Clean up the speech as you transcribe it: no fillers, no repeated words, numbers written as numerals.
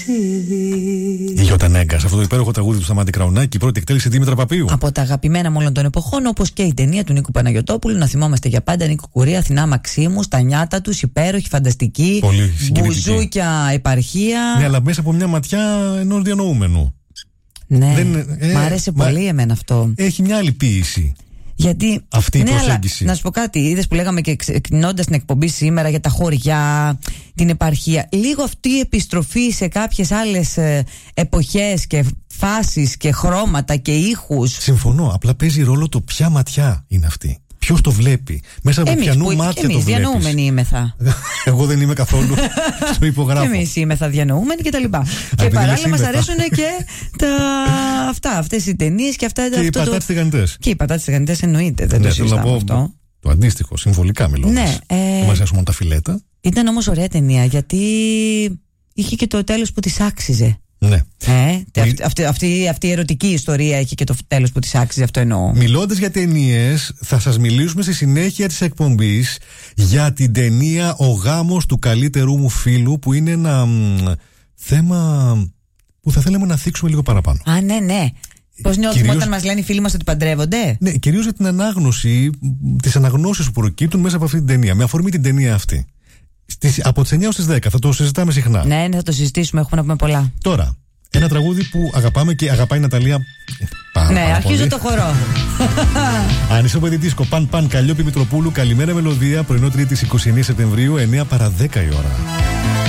Η Γιώτα Νέγκα, αυτό το υπέροχο τραγούδι του Σταμάτη Κραουνάκη, η πρώτη εκτέλεση Δήμητρα Παπίου. Από τα αγαπημένα όλων των εποχών, όπως και η ταινία του Νίκου Παναγιωτόπουλου. Να θυμόμαστε για πάντα. Νίκο Κουρία, Αθηνά Μαξίμου, τα νιάτα του, υπέροχη, φανταστική. Μπουζούκια, επαρχία. Ναι, αλλά μέσα από μια ματιά ενός διανοούμενου. Ναι, μ' άρεσε πολύ εμένα αυτό. Έχει μια άλλη ποίηση. Γιατί, αυτή η προσέγγιση. Να σου πω κάτι, είδες που λέγαμε και ξεκινώντας την εκπομπή σήμερα για τα χωριά, την επαρχία. Λίγο αυτή η επιστροφή σε κάποιες άλλες εποχές και φάσεις και χρώματα και ήχους. Συμφωνώ, απλά παίζει ρόλο το ποια ματιά είναι αυτή. Ποιος το βλέπει, μέσα από ποιανού μάτια το βλέπεις. Εμείς διανοούμενοι είμεθα. Εγώ δεν είμαι καθόλου, το υπογράφω. Και εμείς είμεθα διανοούμενοι και τα λοιπά. Και παράλληλα μας αρέσουν και αυτές οι ταινίες και αυτά. Και οι πατάτες τηγανιτές. Και οι πατάτες τηγανιτές εννοείται, δεν το συζητάμε αυτό. Το αντίστοιχο, συμβολικά μιλώντας. Ναι, δεν μας αρέσουν μόνο τα φιλέτα. Ήταν όμως ωραία ταινία, γιατί είχε και το τέλος που της άξιζε. Ναι. Αυτή η ερωτική ιστορία έχει και το τέλος που της άξιζε, αυτό εννοώ. Μιλώντας για ταινίες, θα σας μιλήσουμε στη συνέχεια της εκπομπής για την ταινία «Ο γάμος του καλύτερού μου φίλου», που είναι ένα θέμα που θα θέλαμε να θίξουμε λίγο παραπάνω. Α, ναι. Πώς νιώθουμε όταν μας λένε οι φίλοι μας ότι παντρεύονται? Ναι, κυρίως για την ανάγνωση, τις αναγνώσεις που προκύπτουν μέσα από αυτή την ταινία, με αφορμή την ταινία αυτή. Από τις 9 ως τις 10 θα το συζητάμε συχνά. Ναι, θα το συζητήσουμε, έχουμε να πούμε πολλά. Τώρα, ένα τραγούδι που αγαπάμε και αγαπάει η Ναταλία πάρα αρχίζω πολύ. το χορό. Ανισό παιδί δίσκο, παν Καλλιόπη Μητροπούλου. Καλημέρα μελωδία, πρωινό Τρίτης 29 Σεπτεμβρίου, 9 παρά 10 η ώρα.